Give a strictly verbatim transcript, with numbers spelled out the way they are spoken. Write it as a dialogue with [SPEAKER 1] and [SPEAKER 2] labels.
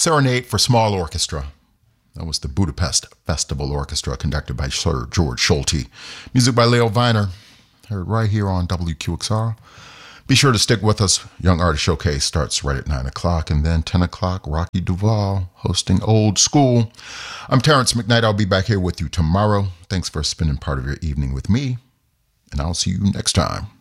[SPEAKER 1] Serenade for Small Orchestra. That was the Budapest Festival Orchestra conducted by Sir George Solti. Music by Leo Viner, heard right here on W Q X R. Be sure to stick with us. Young Artist Showcase starts right at nine o'clock, and then ten o'clock, Rocky Duvall hosting Old School. I'm Terrence McKnight. I'll be back here with you tomorrow. Thanks for spending part of your evening with me, and I'll see you next time.